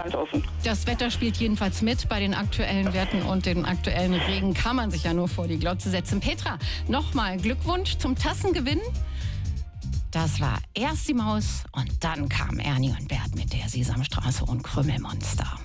ganz offen. Das Wetter spielt jedenfalls mit. Bei den aktuellen Werten und den aktuellen Regen kann man sich ja nur vor die Glotze setzen. Petra, nochmal Glückwunsch zum Tassengewinn. Das war erst die Maus und dann kam Ernie und Bert mit der Sesamstraße und Krümelmonster.